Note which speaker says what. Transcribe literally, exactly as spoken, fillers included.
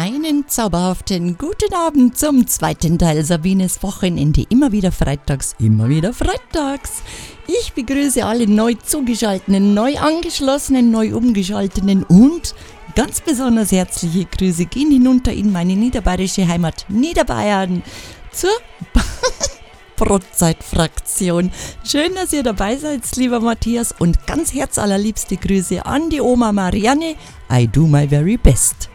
Speaker 1: Einen zauberhaften guten Abend zum zweiten Teil Sabines Wochenende. Immer wieder freitags, immer wieder freitags. Ich begrüße alle neu zugeschalteten, neu angeschlossenen, neu umgeschalteten und ganz besonders herzliche Grüße gehen hinunter in meine niederbayerische Heimat Niederbayern zur Brotzeit-Fraktion. Schön, dass ihr dabei seid, lieber Matthias, und ganz herzallerliebste Grüße an die Oma Marianne. I do my very best.